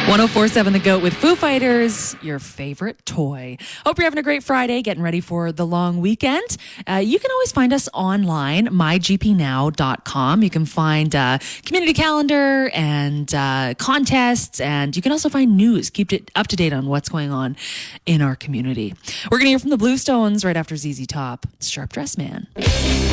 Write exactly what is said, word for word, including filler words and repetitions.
ten forty-seven The Goat with Foo Fighters, your favorite toy. Hope you're having a great Friday, getting ready for the long weekend. Uh, you can always find us online, my g p now dot com. You can find uh, community calendar and uh, contests, and you can also find news. Keep it up to date on what's going on in our community. We're going to hear from the Bluestones right after Z Z Top. It's Sharp Dressed Man.